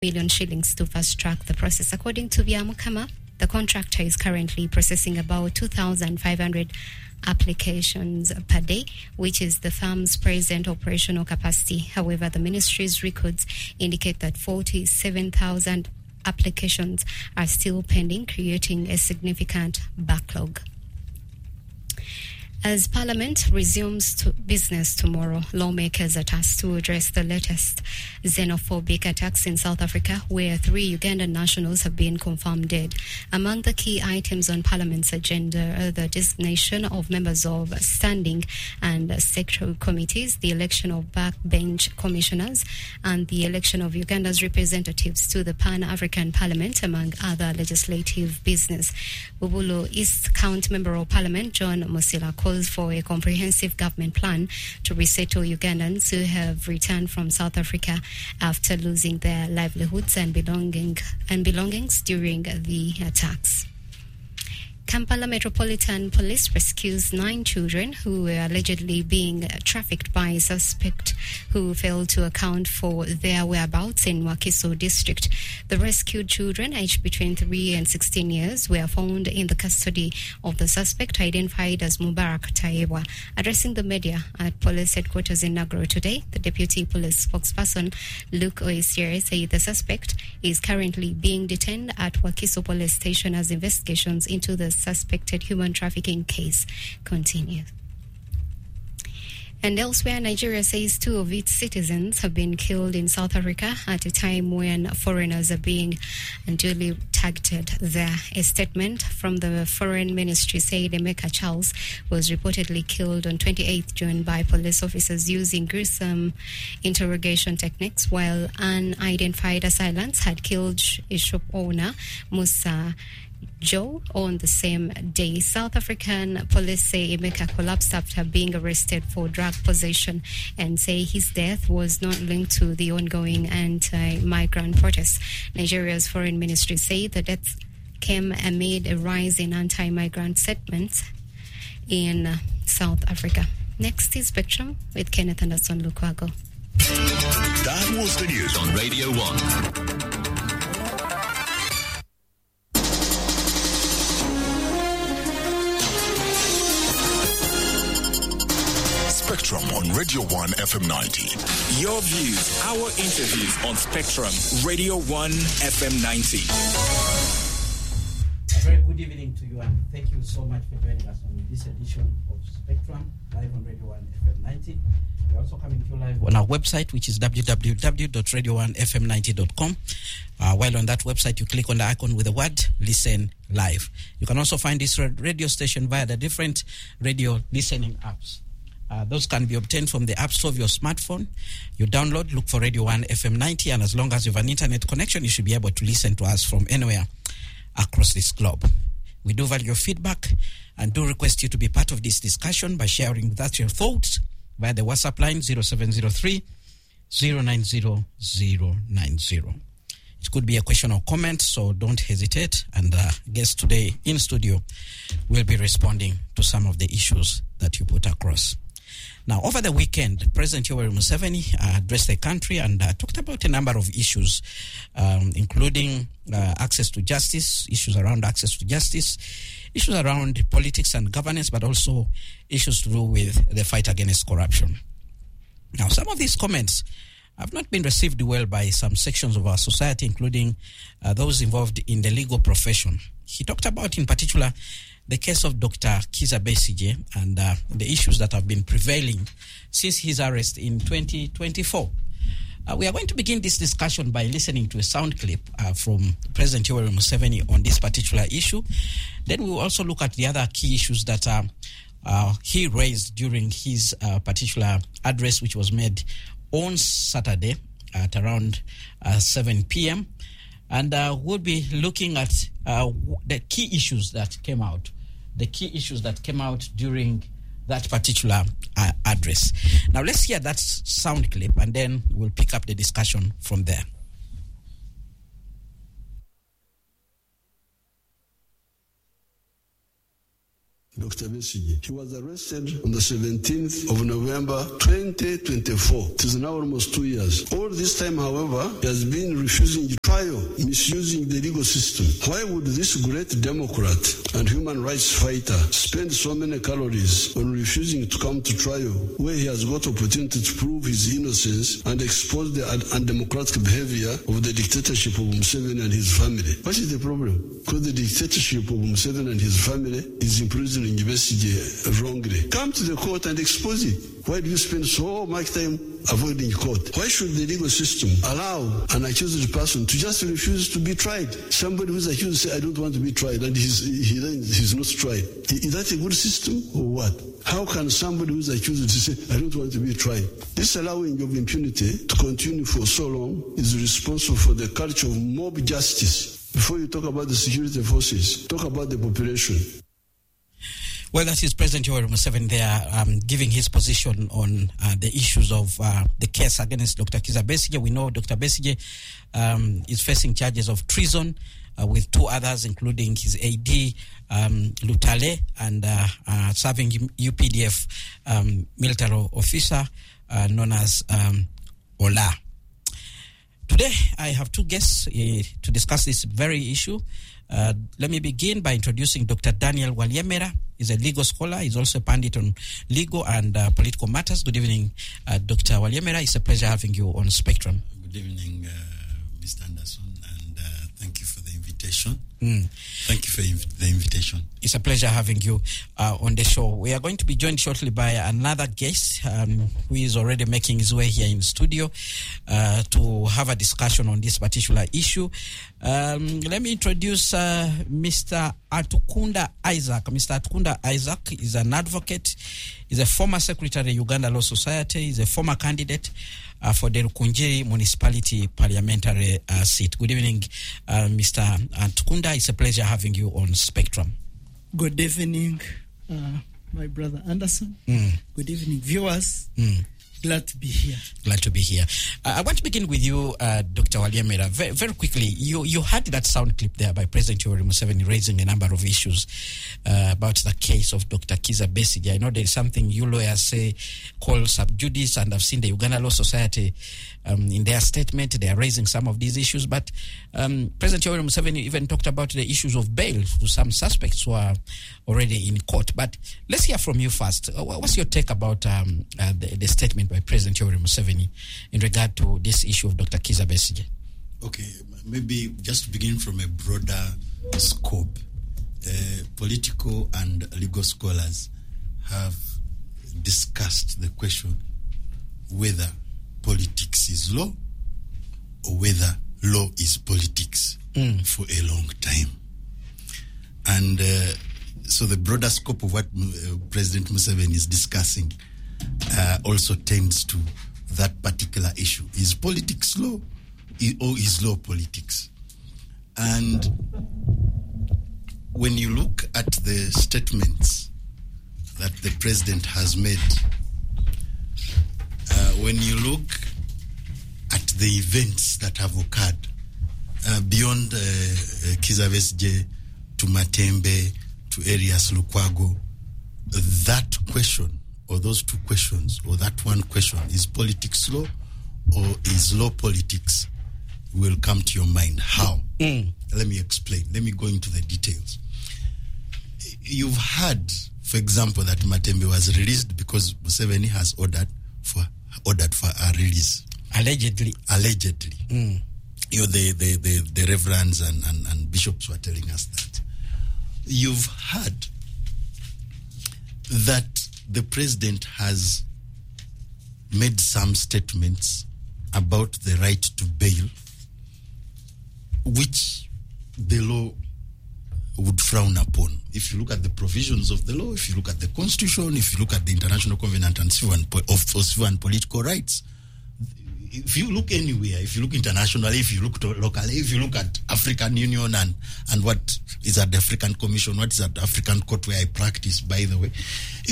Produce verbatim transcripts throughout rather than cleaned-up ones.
million shillings to fast-track the process. According to Byamukama, the contractor is currently processing about two thousand five hundred applications per day, which is the firm's present operational capacity. However, the ministry's records indicate that forty-seven thousand applications are still pending, creating a significant backlog. As Parliament resumes to business tomorrow, lawmakers are tasked to address the latest xenophobic attacks in South Africa, where three Ugandan nationals have been confirmed dead. Among the key items on Parliament's agenda are the designation of members of standing and sectoral committees, the election of backbench commissioners, and the election of Uganda's representatives to the Pan-African Parliament, among other legislative business. Bubulu East County Member of Parliament John Musila calls for a comprehensive government plan to resettle Ugandans who have returned from South Africa after losing their livelihoods and belonging and belongings during the attacks. Kampala Metropolitan Police rescues nine children who were allegedly being trafficked by a suspect who failed to account for their whereabouts in Wakiso district. The rescued children, aged between three and sixteen years, were found in the custody of the suspect, identified as Mubarak Tayewa. Addressing the media at police headquarters in Nagoro today, the deputy police spokesperson, Luke Oisire, said the suspect is currently being detained at Wakiso police station as investigations into the suspected human trafficking case continue. And elsewhere, Nigeria says two of its citizens have been killed in South Africa at a time when foreigners are being unduly targeted there. A statement from the Foreign Ministry said Emeka Charles was reportedly killed on twenty-eighth June by police officers using gruesome interrogation techniques, while unidentified assailants had killed a shop owner, Musa Joe, on the same day. South African police say Emeka collapsed after being arrested for drug possession and say his death was not linked to the ongoing anti-migrant protests. Nigeria's foreign ministry say the death came amid a rise in anti-migrant sentiments in South Africa. Next is Spectrum with Kenneth Anderson Lukwago. That was the news on Radio one. Spectrum on Radio one F M ninety. Your views, our interviews on Spectrum, Radio one F M ninety. A very good evening to you, and thank you so much for joining us on this edition of Spectrum, live on Radio one F M ninety. We're also coming to you live on our website, which is w w w dot radio one f m ninety dot com. Uh, while on that website, you click on the icon with the word Listen Live. You can also find this radio station via the different radio listening apps. Uh, those can be obtained from the App Store of your smartphone. You download, look for Radio one F M ninety, and as long as you have an internet connection, you should be able to listen to us from anywhere across this globe. We do value your feedback and do request you to be part of this discussion by sharing with us your thoughts via the WhatsApp line zero seven zero three, zero nine zero, zero nine zero. It could be a question or comment, so don't hesitate. And uh, guests today in studio will be responding to some of the issues that you put across. Now, over the weekend, President Yoweri Museveni uh, addressed the country and uh, talked about a number of issues, um, including uh, access to justice, issues around access to justice, issues around politics and governance, but also issues to do with the fight against corruption. Now, some of these comments have not been received well by some sections of our society, including uh, those involved in the legal profession. He talked about, in particular, the case of Doctor Kizza Besigye and uh, the issues that have been prevailing since his arrest in twenty twenty-four. Uh, we are going to begin this discussion by listening to a sound clip uh, from President Yoweri Museveni on this particular issue. Then we will also look at the other key issues that uh, uh, he raised during his uh, particular address, which was made on Saturday at around uh, seven p.m. And uh, we'll be looking at uh, the key issues that came out, the key issues that came out during that particular uh, address. Now, let's hear that sound clip, and then we'll pick up the discussion from there. Doctor Besigye. He was arrested on the seventeenth of November twenty twenty-four. It is now almost two years. All this time, however, he has been refusing trial, misusing the legal system. Why would this great Democrat and human rights fighter spend so many calories on refusing to come to trial, where he has got opportunity to prove his innocence and expose the undemocratic behavior of the dictatorship of Museveni and his family? What is the problem? Because the dictatorship of Museveni and his family is imprisoning Besigye wrongly. Come to the court and expose it. Why do you spend so much time avoiding court? Why should the legal system allow an accused person to just refuse to be tried? Somebody who's accused say, I don't want to be tried, and he's, he, he's not tried. Is that a good system or what? How can somebody who's accused to say, I don't want to be tried? This allowing of impunity to continue for so long is responsible for the culture of mob justice. Before you talk about the security forces, talk about the population. Well, that is President Yoweri Museveni there um, giving his position on uh, the issues of uh, the case against Doctor Kizza Besigye. We know Doctor Besigye um, is facing charges of treason uh, with two others, including his A D, um, Lutale, and uh, uh, serving U P D F um, military officer uh, known as um, Ola. Today, I have two guests uh, to discuss this very issue. Uh, let me begin by introducing Doctor Daniel Walyemera. He's a legal scholar. He's also a pundit on legal and uh, political matters. Good evening, uh, Doctor Walyemera. It's a pleasure having you on Spectrum. Good evening, uh, Mister Anderson, and uh, thank you for the invitation. Mm. Thank you for inv- the invitation. It's a pleasure having you uh, on the show. We are going to be joined shortly by another guest um, who is already making his way here in the studio uh, to have a discussion on this particular issue. Um, let me introduce uh, Mister Atukunda Isaac. Mister Atukunda Isaac is an advocate. He's a former secretary of Uganda Law Society. He's a former candidate uh, for the Rukunjiri Municipality Parliamentary uh, seat. Good evening, uh, Mister Atukunda. It's a pleasure having you on Spectrum. Good evening, uh, my brother Anderson. Mm. Good evening, viewers. Mm. Glad to be here. Glad to be here. Uh, I want to begin with you, uh, Doctor Walyemera. Very, very quickly, you, you had that sound clip there by President Yoweri Museveni raising a number of issues uh, about the case of Doctor Kizza Besigye. I know there is something you lawyers say called sub judice, and I've seen the Uganda Law Society um, in their statement. They are raising some of these issues, but um, President Yoweri Museveni even talked about the issues of bail to some suspects who are already in court. But let's hear from you first. Uh, what's your take about um, uh, the, the statement by President Yoweri Museveni in regard to this issue of Doctor Kizza Besigye? Okay, maybe just to begin from a broader scope, uh, political and legal scholars have discussed the question whether politics is law or whether law is politics mm. for a long time. And uh, so the broader scope of what uh, President Museveni is discussing Uh, also tends to that particular issue. Is politics law or is law politics? And when you look at the statements that the president has made, uh, when you look at the events that have occurred uh, beyond uh, uh, Kizza Besigye to Matembe to Erias Lukwago, that question or those two questions, or that one question, is politics law or is law politics, will come to your mind. How? Mm. Let me explain. Let me go into the details. You've heard, for example, that Matembe was released because Museveni has ordered for ordered for a release. Allegedly. Allegedly. Mm. You know, the, the, the, the reverends and, and, and bishops were telling us that. You've heard that the president has made some statements about the right to bail, which the law would frown upon. If you look at the provisions of the law, if you look at the constitution, if you look at the International Covenant on Civil and, po- of Civil and Political Rights, if you look anywhere, if you look internationally, if you look to locally, if you look at African Union and, and what is at the African Commission, what is at the African Court where I practice, by the way,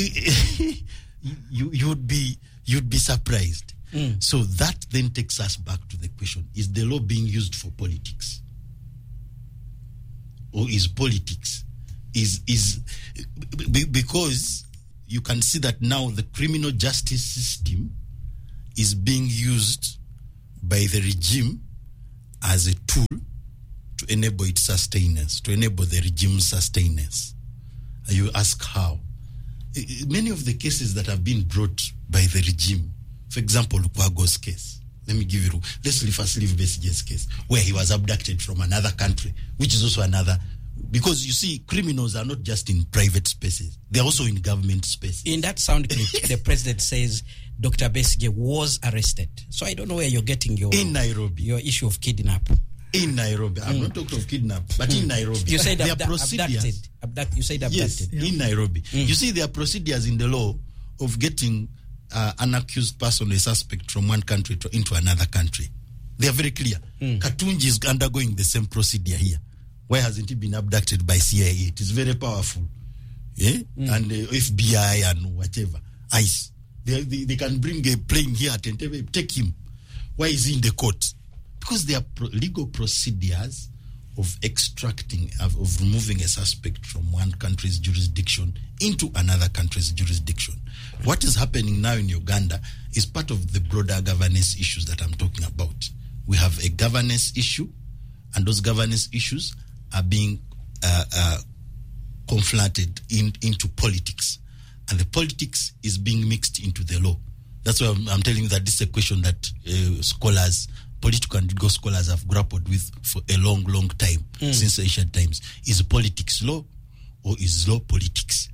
you you would be you'd be surprised. Mm. So that then takes us back to the question: is the law being used for politics, or is politics is is b- because you can see that now the criminal justice system is being used by the regime as a tool to enable its sustenance, to enable the regime's sustenance. You ask how? Many of the cases that have been brought by the regime, for example, Lukwago's case. Let me give you, let's first leave Besigye's case, where he was abducted from another country, which is also another, because you see, criminals are not just in private spaces, they're also in government spaces. In that sound clip, the president says Doctor Besigye was arrested. So I don't know where you're getting your in Nairobi your issue of kidnap. In Nairobi, I'm mm. not talking of kidnap, but mm. in Nairobi, you said there abdu- are procedures. Abducted. Abduct, you said abducted. Yes, yeah. in Nairobi. Mm. You see, there are procedures in the law of getting uh, an accused person, a suspect, from one country to, into another country. They are very clear. Mm. Katunji is undergoing the same procedure here. Why hasn't he been abducted by C I A? It is very powerful. Yeah? Mm. And uh, F B I and whatever. ICE. They, they, they can bring a plane here at Entebbe, take him. Why is he in the court? Because there are pro- legal procedures of extracting, of, of removing a suspect from one country's jurisdiction into another country's jurisdiction. What is happening now in Uganda is part of the broader governance issues that I'm talking about. We have a governance issue, and those governance issues are being uh, uh, conflated in, into politics. And the politics is being mixed into the law. That's why I'm, I'm telling you that this is a question that uh, scholars, political and legal scholars have grappled with for a long, long time, mm. since ancient times. Is politics law or is law politics?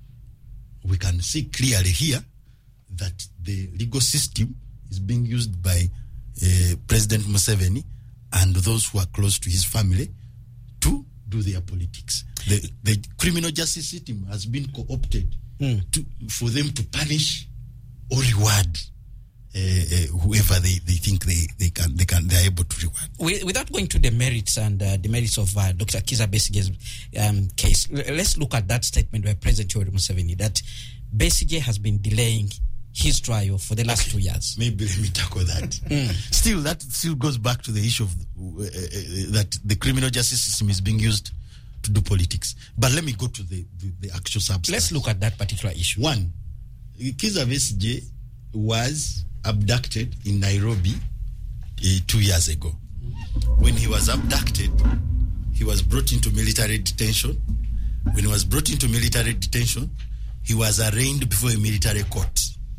We can see clearly here that the legal system is being used by uh, President Museveni and those who are close to his family to do their politics. The, the criminal justice system has been co-opted mm. to, for them to punish or reward Uh, uh, whoever they, they think they, they can they can they are able to reward. We, without going to the merits and uh, the merits of uh, Doctor Kizza Besigye's um, case, l- let's look at that statement by President Yoweri Museveni that Besigye has been delaying his trial for the last okay. two years. Maybe let me tackle that. mm. Still, that still goes back to the issue of uh, uh, that the criminal justice system is being used to do politics. But let me go to the, the, the actual substance. Let's look at that particular issue. One, Kizza Besigye was abducted in Nairobi uh, two years ago. When he was abducted, he was brought into military detention. When he was brought into military detention, he was arraigned before a military court.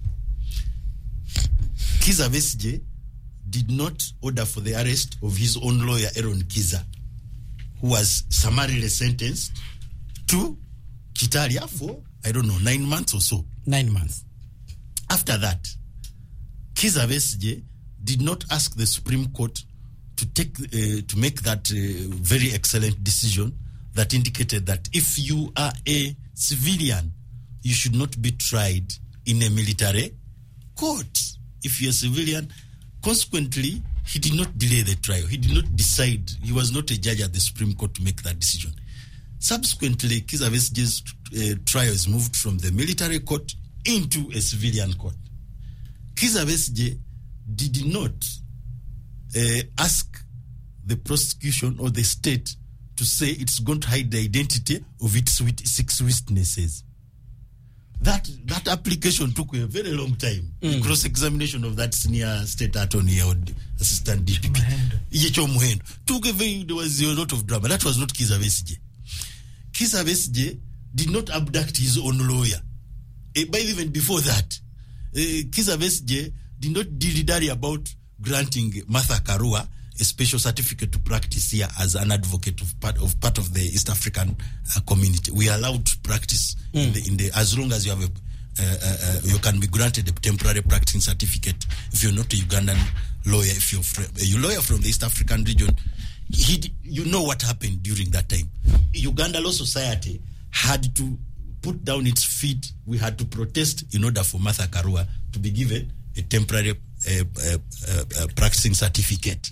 Kizza Besigye did not order for the arrest of his own lawyer, Aaron Kizza, who was summarily sentenced to Kitalia for, I don't know, nine months or so. Nine months. After that, Kizza Besigye did not ask the Supreme Court to take uh, to make that uh, very excellent decision that indicated that if you are a civilian, you should not be tried in a military court. If you're a civilian, consequently, he did not delay the trial. He did not decide. He was not a judge at the Supreme Court to make that decision. Subsequently, Kizza Besigye's uh, trial is moved from the military court into a civilian court. Kizza Besigye did not uh, ask the prosecution or the state to say it's going to hide the identity of its six witnesses. That that application took a very long time. Mm. The cross-examination of that senior state attorney or assistant D P P. Yecho Muhendo. Took a very, there was a lot of drama. That was not Kizza Besigye. Kizza Besigye did not abduct his own lawyer. Uh, but even before that, Uh, Kizza Besigye did not dilly-dally about granting Martha Karua a special certificate to practice here as an advocate of part of part of the East African uh, community. We are allowed to practice mm. in, the, in the as long as you have a uh, uh, uh, you can be granted a temporary practicing certificate if you're not a Ugandan lawyer. If you're fr- a lawyer from the East African region, he, you know what happened during that time. Uganda Law Society had to put down its feet. We had to protest in order for Martha Karua to be given a temporary uh, uh, uh, practicing certificate.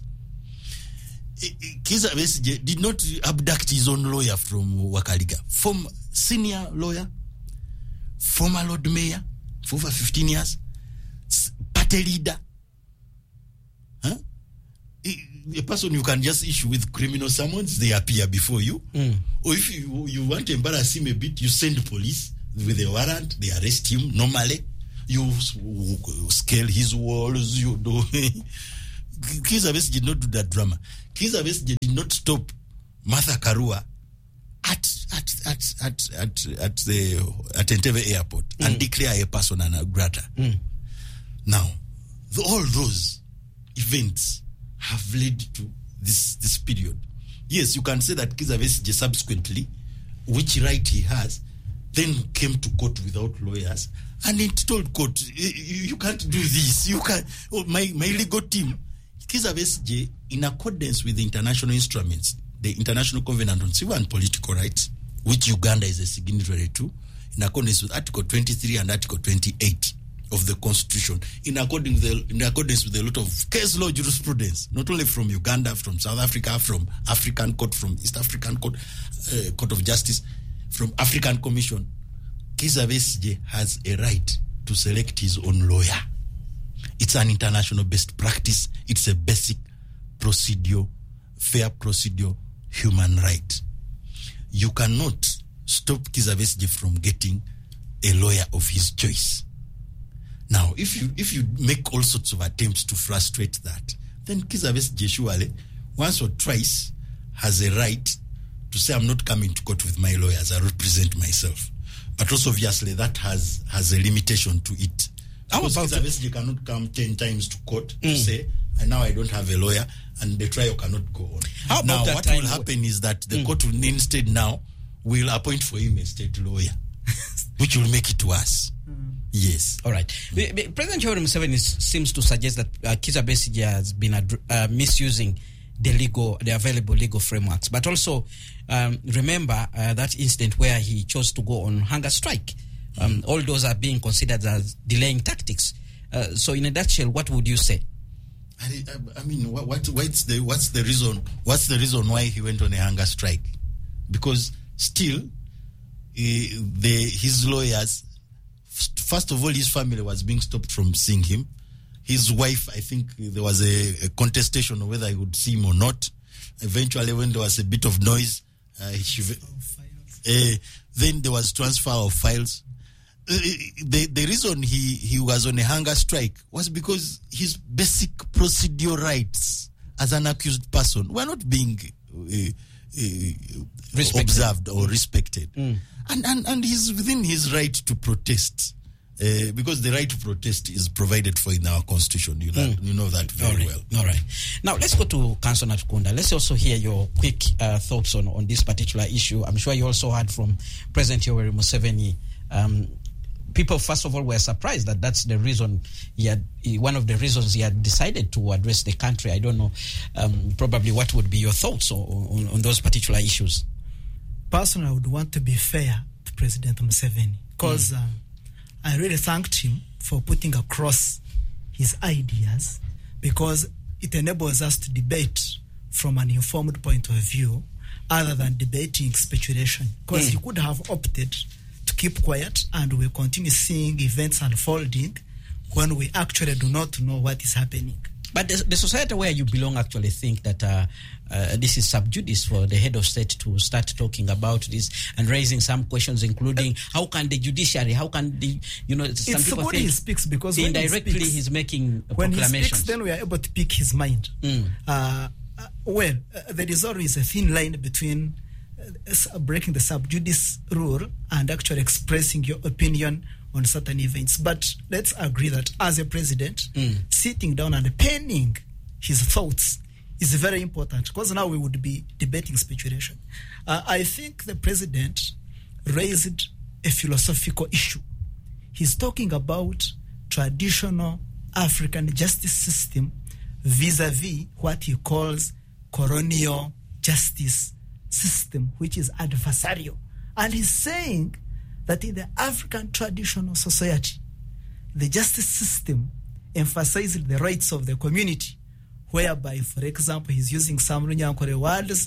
Kizza Besigye did not abduct his own lawyer from Wakaliga. From senior lawyer, former Lord Mayor for over fifteen years, party leader. Huh? a person you can just issue with criminal summons, they appear before you. Mm. Or if you, you want to embarrass him a bit, you send police with a warrant, they arrest him normally. You scale his walls, you do. Kizza Besigye did not do that drama. Kizza Besigye did not stop Martha Karua at at at at at, at the at Entebbe airport mm. and declare a person an grata. Mm. Now, the, all those events have led to this this period. Yes, you can say that Kizza Besigye subsequently, which right he has, then came to court without lawyers, and it told court, you, you can't do this. You can. Oh, my my legal team, Kizza Besigye, in accordance with the international instruments, the International Covenant on Civil and Political Rights, which Uganda is a signatory to, in accordance with Article twenty-three and Article twenty-eight of the Constitution, in accordance with the, in accordance with a lot of case law jurisprudence, not only from Uganda, from South Africa, from African Court, from East African Court, uh, Court of Justice, from African Commission, Kizza Besigye has a right to select his own lawyer. It's an international best practice. It's a basic procedure, fair procedure, human right. You cannot stop Kizza Besigye from getting a lawyer of his choice. Now, if you if you make all sorts of attempts to frustrate that, then Kizza Besigye surely once or twice has a right to say, I'm not coming to court with my lawyers, I represent myself. But also, obviously, that has has a limitation to it. How about Kizza Besigye cannot come ten times to court mm. to say, and now I don't have a lawyer, and the trial cannot go on. How about now, that what time will happen is that the mm. court will instead now will appoint for him a state lawyer, which will make it worse. Mm. Yes. All right. Mm. President Yoweri Museveni seems to suggest that uh, Kizza Besigye has been uh, misusing the legal, the available legal frameworks. But also, um, remember uh, that incident where he chose to go on hunger strike. Um, mm. All those are being considered as delaying tactics. Uh, so, in a nutshell, what would you say? I, I mean, what, what what's the what's the reason? What's the reason why he went on a hunger strike? Because still, uh, the his lawyers, first of all, his family was being stopped from seeing him. His wife, I think there was a, a contestation of whether he would see him or not. Eventually, when there was a bit of noise, uh, she, uh, then there was transfer of files. Uh, the the reason he, he was on a hunger strike was because his basic procedure rights as an accused person were not being uh, uh, observed or respected. Mm. And, and, and he's within his right to protest. Uh, because the right to protest is provided for in our constitution. You know, mm. you know that very All right. well. All right. Now, let's go to Councillor Natukunda. Let's also hear your quick uh, thoughts on, on this particular issue. I'm sure you also heard from President Yoweri Museveni. Um, people, first of all, were surprised that that's the reason he had, he, one of the reasons he had decided to address the country. I don't know, um, probably what would be your thoughts on, on, on those particular issues? Personally, I would want to be fair to President Museveni because mm. uh, I really thanked him for putting across his ideas because it enables us to debate from an informed point of view other than debating speculation. Because mm. he could have opted to keep quiet and we continue seeing events unfolding when we actually do not know what is happening. But the, the society where you belong actually think that uh, uh, this is sub judice for the head of state to start talking about this and raising some questions, including uh, how can the judiciary, how can the, you know, some it's people good think he speaks because indirectly when he speaks, he's making a when proclamations. He speaks, then we are able to pick his mind. Mm. Uh, uh, well, uh, there is always a thin line between uh, breaking the sub judice rule and actually expressing your opinion on certain events. But let's agree that as a president, mm. sitting down and penning his thoughts is very important because now we would be debating speculation. Uh, I think the president raised a philosophical issue. He's talking about traditional African justice system vis-a-vis what he calls colonial justice system, which is adversarial. And he's saying that in the African traditional society, the justice system emphasizes the rights of the community, whereby, for example, he's using some Runyankore words,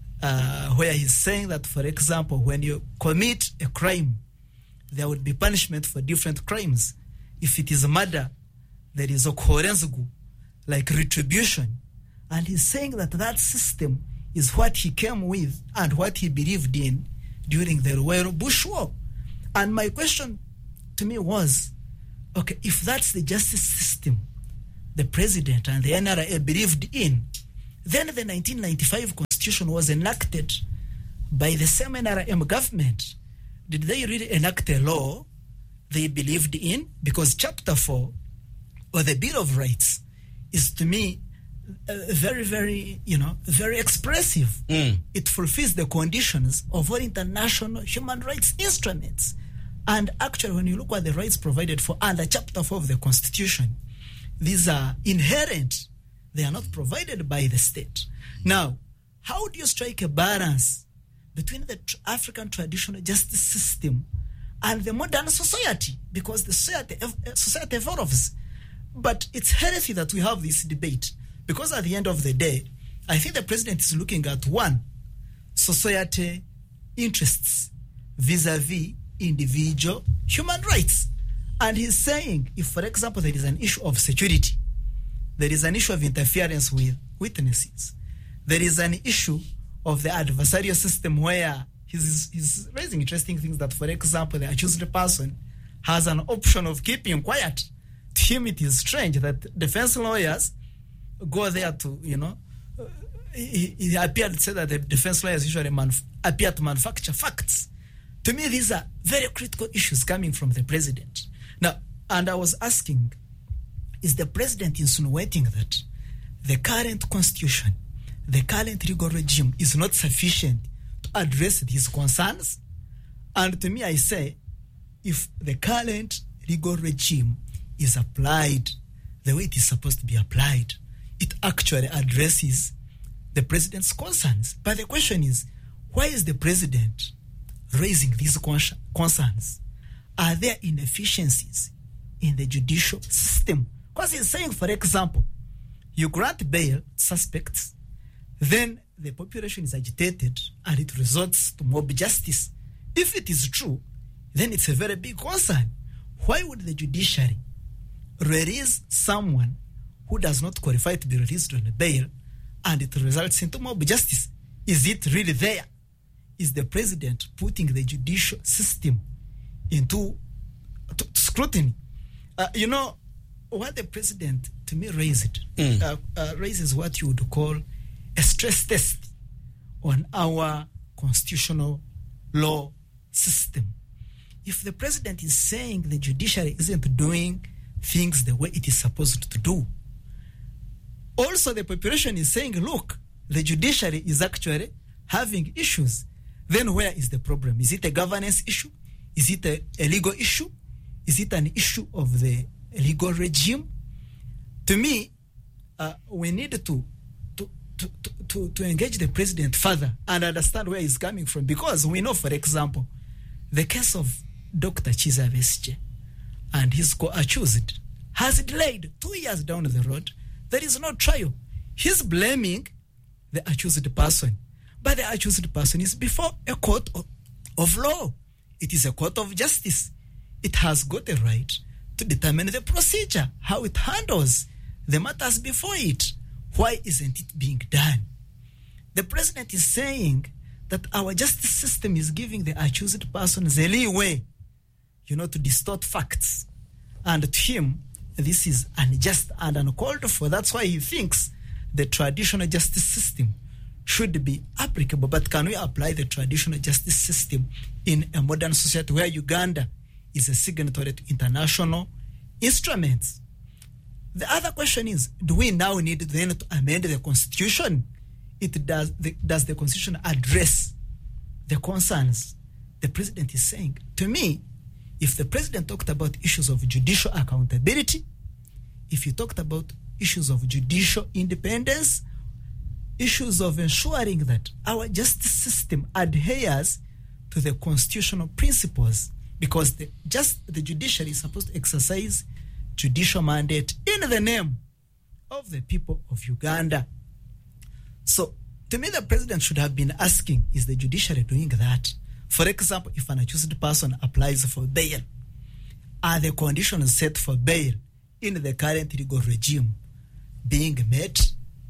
uh, where he's saying that, for example, when you commit a crime, there would be punishment for different crimes. If it is murder, there is a korenzugu, like retribution. And he's saying that that system is what he came with and what he believed in during the Royal Bush War. And my question to me was, okay, if that's the justice system the president and the N R A believed in, then the nineteen ninety-five Constitution was enacted by the same N R M government. Did they really enact a law they believed in? Because Chapter four, or the Bill of Rights, is to me uh, very, very, you know, very expressive. Mm. It fulfills the conditions of all international human rights instruments. And actually, when you look at the rights provided for under Chapter four of the Constitution, these are inherent. They are not provided by the state. Now, how do you strike a balance between the tr- African traditional justice system and the modern society? Because the society, uh, society evolves. But it's healthy that we have this debate, because at the end of the day, I think the president is looking at one, society interests vis-a-vis individual human rights. And he's saying, if, for example, there is an issue of security, there is an issue of interference with witnesses, there is an issue of the adversarial system where he's, he's raising interesting things that, for example, the accused person has an option of keeping quiet. To him, it is strange that defense lawyers go there to, you know, uh, he, he appeared to say that the defense lawyers usually manuf- appear to manufacture facts. To me, these are very critical issues coming from the president. Now, and I was asking, is the president insinuating that the current constitution, the current legal regime is not sufficient to address these concerns? And to me, I say, if the current legal regime is applied the way it is supposed to be applied, it actually addresses the president's concerns. But the question is, why is the president raising these concerns? Are there inefficiencies in the judicial system? Because he's saying, for example, you grant bail to suspects, then the population is agitated and it resorts to mob justice. If it is true, then it's a very big concern. Why would the judiciary release someone who does not qualify to be released on bail and it results into mob justice? Is it really there? Is the president putting the judicial system into to, to scrutiny? Uh, you know, what the president, to me, raised, mm. uh, uh, raises what you would call a stress test on our constitutional law system. If the president is saying the judiciary isn't doing things the way it is supposed to do, also the population is saying, look, the judiciary is actually having issues, then where is the problem? Is it a governance issue? Is it a, a legal issue? Is it an issue of the legal regime? To me, uh, we need to to, to, to to engage the president further and understand where he's coming from. Because we know, for example, the case of Doctor Chiza Besigye and his co-accused has delayed two years down the road. There is no trial. He's blaming the accused person. But the accused person is before a court of, of law. It is a court of justice. It has got a right to determine the procedure, how it handles the matters before it. Why isn't it being done? The president is saying that our justice system is giving the accused person the leeway, you know, to distort facts. And to him, this is unjust and uncalled for. That's why he thinks the traditional justice system should be applicable. But can we apply the traditional justice system in a modern society where Uganda is a signatory to international instruments? The other question is, do we now need then to amend the constitution? It does the, does the constitution address the concerns the president is saying? To me, if the president talked about issues of judicial accountability, if he talked about issues of judicial independence, issues of ensuring that our justice system adheres to the constitutional principles, because the, just the judiciary is supposed to exercise judicial mandate in the name of the people of Uganda. So, to me, the president should have been asking, is the judiciary doing that? For example, if an accused person applies for bail, are the conditions set for bail in the current legal regime being met?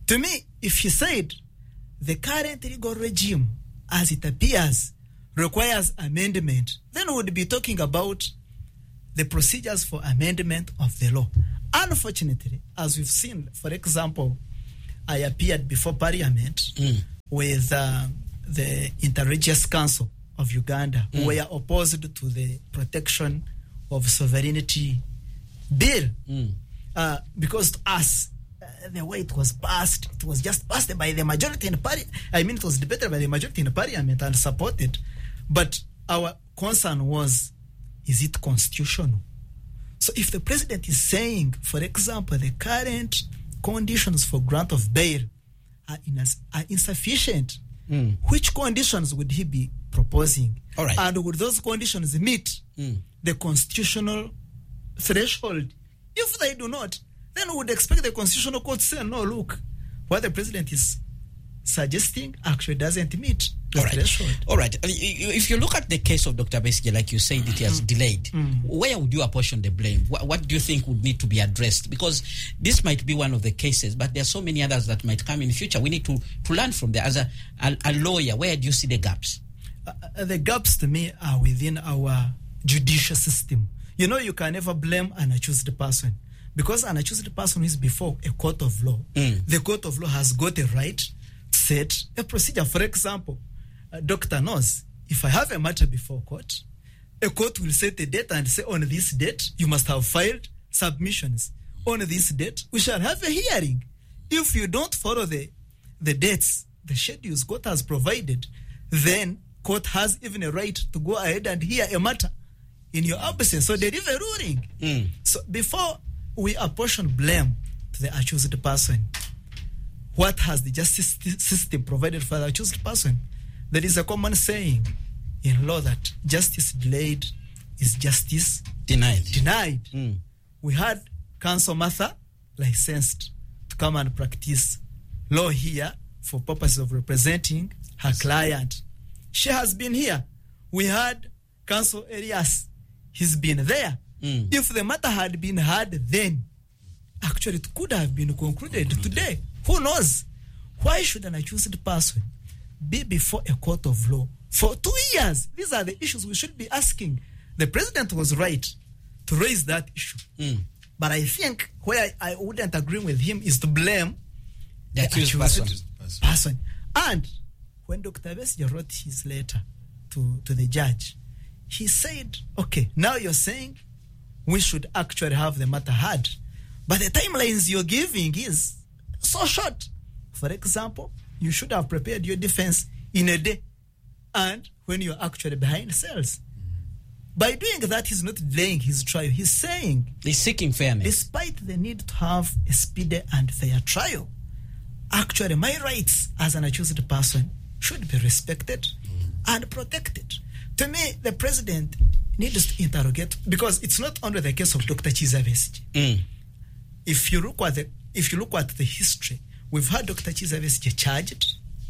To me, if he said the current legal regime, as it appears, requires amendment, then we would be talking about the procedures for amendment of the law. Unfortunately, as we've seen, for example, I appeared before Parliament mm. with uh, the Interreligious Council of Uganda, mm. who were opposed to the protection of sovereignty bill. Mm. Uh, because to us, uh, the way it was passed, it was just passed by the majority in the parliament. I mean, it was debated by the majority in the parliament and supported. But our concern was, is it constitutional? So if the president is saying, for example, the current conditions for grant of bail are, in as, are insufficient, mm. which conditions would he be proposing? All right. And would those conditions meet mm. the constitutional threshold? If they do not, then we would expect the constitutional court to say, no, look, what the president is suggesting actually doesn't meet the All right. threshold. All right. If you look at the case of Doctor Besigye, like you said, it has delayed. Mm. Where would you apportion the blame? What, what do you think would need to be addressed? Because this might be one of the cases, but there are so many others that might come in the future. We need to, to learn from there. As a, a, a lawyer, where do you see the gaps? Uh, the gaps to me are within our judicial system. You know, you can never blame an accused person, because an accused person is before a court of law. Mm. The court of law has got a right to set a procedure. For example, a doctor knows, if I have a matter before court, a court will set a date and say, on this date, you must have filed submissions. On this date, we shall have a hearing. If you don't follow the, the dates, the schedules court has provided, then court has even a right to go ahead and hear a matter in your absence. So there is a ruling. Mm. So before we apportion blame to the accused person, what has the justice system provided for the accused person? There is a common saying in law that justice delayed is justice denied. Denied. Mm. We had Counsel Martha licensed to come and practice law here for purposes of representing her client. She has been here. We had Counsel Elias. He's been there. Mm. If the matter had been heard then, actually it could have been concluded today. Who knows? Why should an accused person be before a court of law for two years? These are the issues we should be asking. The president was right to raise that issue. Mm. But I think where I, I wouldn't agree with him is to blame the, the accused, accused person. person. And when Doctor Besigye wrote his letter to, to the judge, he said, okay, now you're saying we should actually have the matter heard, but the timelines you're giving is so short. For example, you should have prepared your defense in a day, and when you're actually behind cells. By doing that, he's not delaying his trial. He's saying, he's seeking fairness. Despite the need to have a speedy and fair trial, actually my rights as an accused person should be respected mm. and protected. To me, the president needs to interrogate, because it's not only the case of Doctor Kizza Besigye. Mm. If you look at the if you look at the history, we've had Doctor Kizza Besigye charged,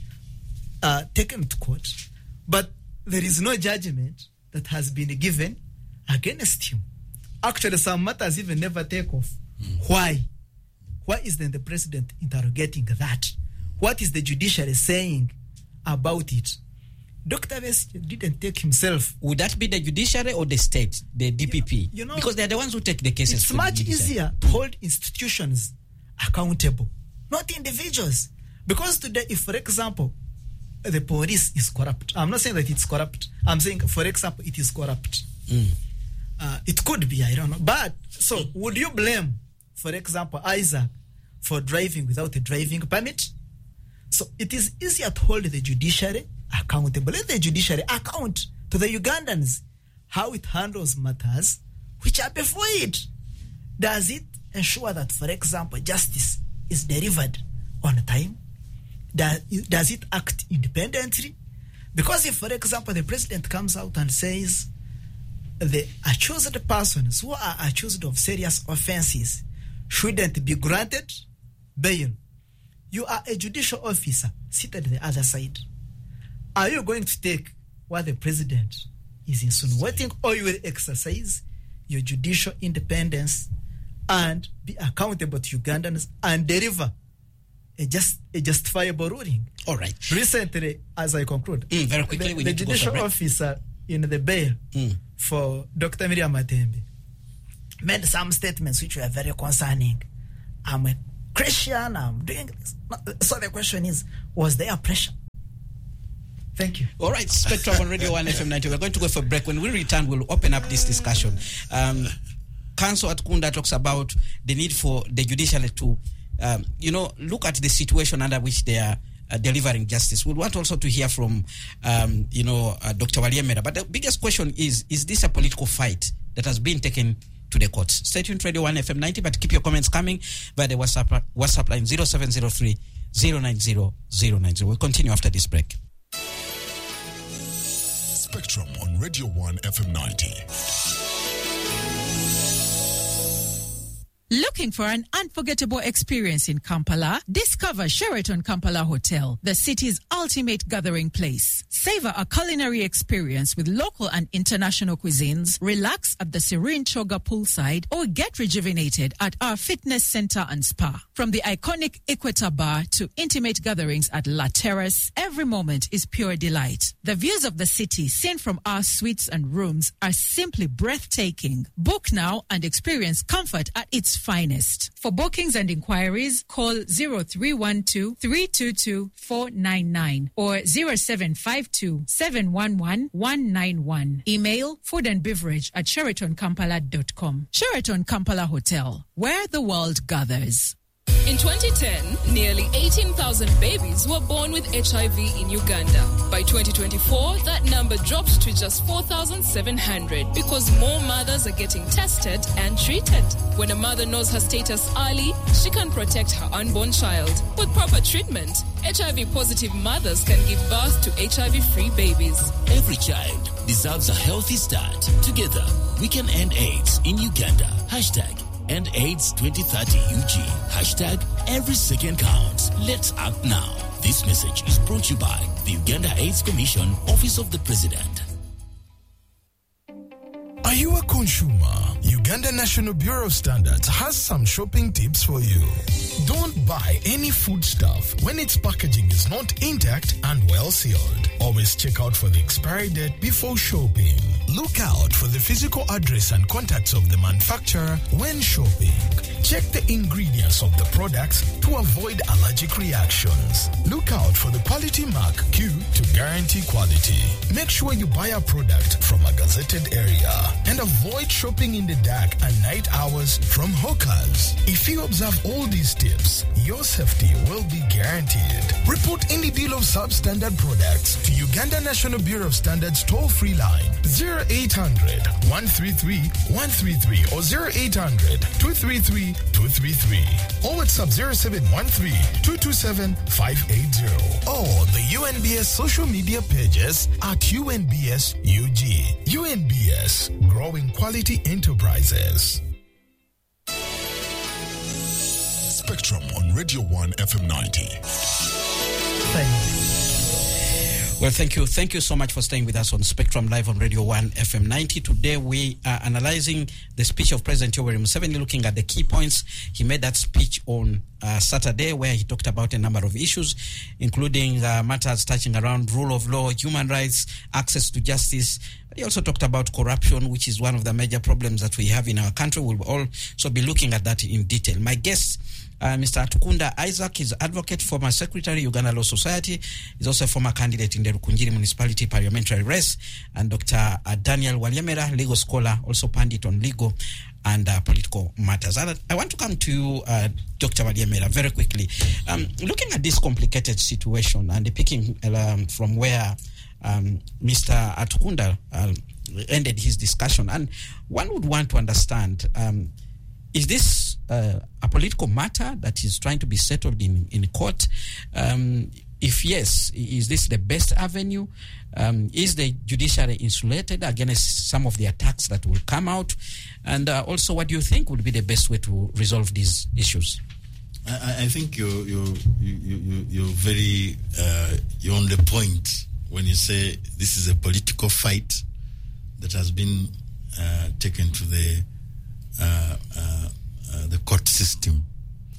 uh, taken to court, but there is no judgment that has been given against him. Actually, some matters even never take off. Mm. Why? Why is then the president interrogating that? What is the judiciary saying about it? Doctor Besigye didn't take himself. Would that be the judiciary or the state, the D P P? You know, you know, because they're the ones who take the cases. It's much easier to hold institutions accountable, not individuals. Because today, if, for example, the police is corrupt, I'm not saying that it's corrupt. I'm saying, for example, it is corrupt. Mm. Uh, it could be, I don't know. But, so, would you blame, for example, Isaac for driving without a driving permit? So, it is easier to hold the judiciary accountable. Let the judiciary account to the Ugandans how it handles matters which are before it. Does it ensure that, for example, justice is delivered on time? Does, does it act independently? Because if, for example, the president comes out and says the accused persons who are accused of serious offenses shouldn't be granted bail, you are a judicial officer seated on the other side. Are you going to take what the president is insinuating, or you will exercise your judicial independence and be accountable to Ugandans and deliver a just a justifiable ruling. All right. Recently, as I conclude, mm, very quickly, the, we the need to judicial go for officer in the bail mm. for Doctor Miriam Matembe made some statements which were very concerning. I'm a Christian, I'm doing this. So the question is, was there pressure? Thank you. All right, Spectrum on Radio one F M ninety. We're going to go for a break. When we return, we'll open up this discussion. Um, Council Atkunda talks about the need for the judiciary to, um, you know, look at the situation under which they are uh, delivering justice. We want also to hear from, um, you know, uh, Doctor Waliemera. But the biggest question is, is this a political fight that has been taken to the courts? Stay tuned to Radio one F M ninety, but keep your comments coming via the WhatsApp, WhatsApp line zero seven zero three, zero nine zero, zero nine zero. We'll continue after this break. Spectrum on Radio one F M ninety. Looking for an unforgettable experience in Kampala? Discover Sheraton Kampala Hotel, the city's ultimate gathering place. Savor a culinary experience with local and international cuisines, relax at the serene Choga poolside, or get rejuvenated at our fitness center and spa. From the iconic Equator Bar to intimate gatherings at La Terrace, every moment is pure delight. The views of the city seen from our suites and rooms are simply breathtaking. Book now and experience comfort at its finest. For bookings and inquiries, call zero three one two, three two two, four nine nine or zero seven five two, seven one one, one nine one. Email food and beverage at sheraton kampala dot com. Sheraton Kampala Hotel, where the world gathers. In twenty ten, nearly eighteen thousand babies were born with H I V in Uganda. By twenty twenty-four, that number dropped to just four thousand seven hundred because more mothers are getting tested and treated. When a mother knows her status early, she can protect her unborn child. With proper treatment, H I V-positive mothers can give birth to H I V-free babies. Every child deserves a healthy start. Together, we can end AIDS in Uganda. Hashtag End AIDS twenty thirty U G. Hashtag every second counts. Let's act now. This message is brought to you by the Uganda AIDS Commission, Office of the President. Are you a consumer? Uganda National Bureau of Standards has some shopping tips for you. Don't buy any food stuff when its packaging is not intact and well sealed. Always check out for the expiry date before shopping. Look out for the physical address and contacts of the manufacturer when shopping. Check the ingredients of the products to avoid allergic reactions. Look out for the quality mark Q to guarantee quality. Make sure you buy a product from a gazetted area and avoid shopping in the dark and night hours from hawkers. If you observe all these tips, your safety will be guaranteed. Report any deal of substandard products to Uganda National Bureau of Standards toll-free line zero eight hundred, one three three, one three three or zero eight hundred, two three three, two three three or WhatsApp zero seven one three, two two seven, five eight zero or the U N B S social media pages at U N B S U G. U N B S, growing quality enterprises. Spectrum on Radio one F M ninety. Thank you. Well, thank you. Thank you so much for staying with us on Spectrum Live on Radio one F M ninety. Today we are analyzing the speech of President Yoweri Museveni, looking at the key points. He made that speech on uh, Saturday where he talked about a number of issues, including uh, matters touching around rule of law, human rights, access to justice. But he also talked about corruption, which is one of the major problems that we have in our country. We'll also be looking at that in detail. My guest, Uh, Mister Atkunda Isaac, is advocate, former secretary, Uganda Law Society. He's also a former candidate in the Rukunjiri Municipality parliamentary race. And Doctor Uh, Daniel Waliemera, legal scholar, also pundit on legal and uh, political matters. And I want to come to you, uh, Doctor Waliemera, very quickly. Um, looking at this complicated situation and picking um, from where um, Mister Atkunda uh, ended his discussion, and one would want to understand, um, is this uh, a political matter that is trying to be settled in, in court? Um, if yes, is this the best avenue? Um, is the judiciary insulated against some of the attacks that will come out? And uh, also, what do you think would be the best way to resolve these issues? I, I think you're, you're, you, you, you're very, uh, you're on the point when you say this is a political fight that has been uh, taken to the Uh, uh, uh, the court system.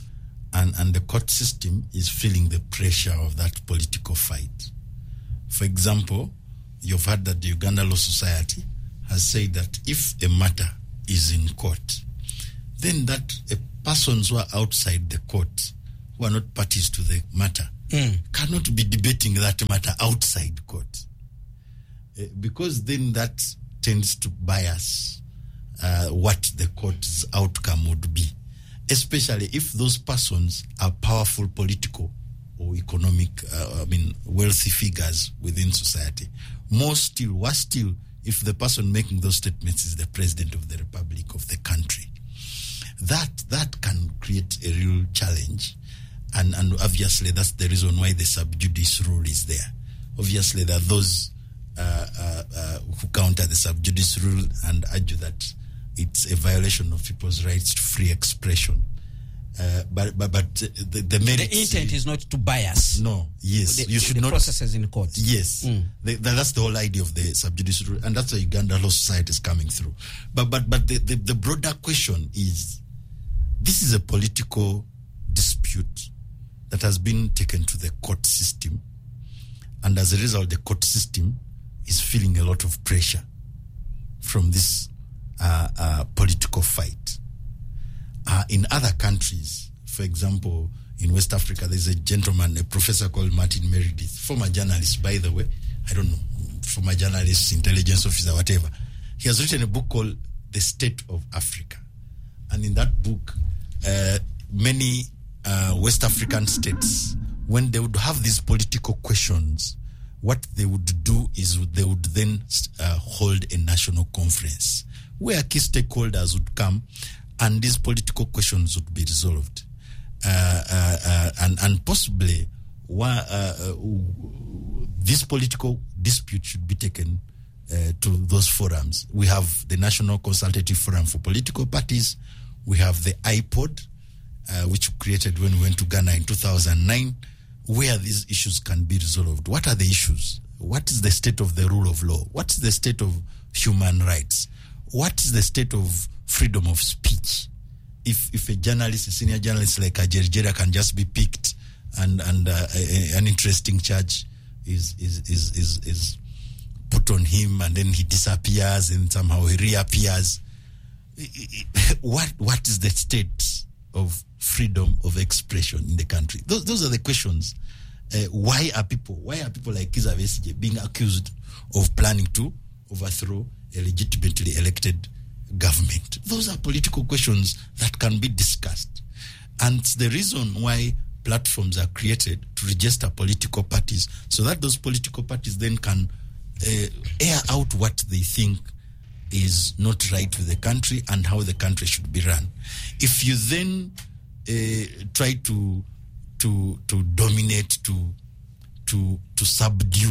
and, and the court system is feeling the pressure of that political fight. For example, you've heard that the Uganda Law Society has said that if a matter is in court, then that uh, persons who are outside the court, who are not parties to the matter, mm. cannot be debating that matter outside court. Uh, because then that tends to bias uh, what the court's outcome would be, especially if those persons are powerful political or economic, uh, I mean, wealthy figures within society. More still, worse still, if the person making those statements is the president of the republic of the country. That that can create a real challenge. And, and obviously that's the reason why the sub judice rule is there. Obviously there are those uh, uh, uh, who counter the sub judice rule and argue that it's a violation of people's rights to free expression. Uh, but but but the the, merits, the intent is not to bias. No, yes, the, you should the not processes in court. Yes, mm. the, the, that's the whole idea of the sub judice rule, and that's the Uganda Law Society is coming through. But but but the, the, the broader question is, this is a political dispute that has been taken to the court system, and as a result, the court system is feeling a lot of pressure from this uh, uh, political fight. Uh, in other countries, for example, in West Africa, there's a gentleman, a professor called Martin Meredith, former journalist, by the way. I don't know, former journalist, intelligence officer, whatever. He has written a book called The State of Africa. And in that book, uh, many uh, West African states, when they would have these political questions, what they would do is they would then uh, hold a national conference where key stakeholders would come and these political questions would be resolved. Uh, uh, uh, and, and possibly one, uh, uh, this political dispute should be taken uh, to those forums. We have the National Consultative Forum for Political Parties. We have the I P O D, uh, which we created when we went to Ghana in two thousand nine, where these issues can be resolved. What are the issues? What is the state of the rule of law? What is the state of human rights? What is the state of freedom of speech? If if a journalist, a senior journalist like Ajerjera can just be picked and and uh, a, an interesting charge is is, is is is put on him and then he disappears and somehow he reappears. What what is the state of freedom of expression in the country? Those those are the questions. Uh, why are people why are people like Kizza Besigye being accused of planning to overthrow a legitimately elected government? Those are political questions that can be discussed. And the reason why platforms are created to register political parties, so that those political parties then can uh, air out what they think is not right with the country and how the country should be run. If you then uh, try to to to dominate, to to to subdue